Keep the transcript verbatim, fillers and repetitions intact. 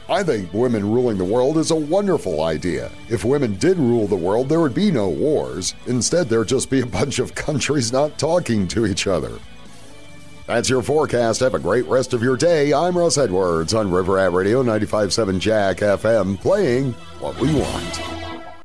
I think women ruling the world is a wonderful idea. If women did rule the world, there would be no wars. Instead, there'd just be a bunch of countries not talking to each other. That's your forecast. Have a great rest of your day. I'm Russ Edwards on River Rat Radio ninety-five point seven Jack F M, playing what we want.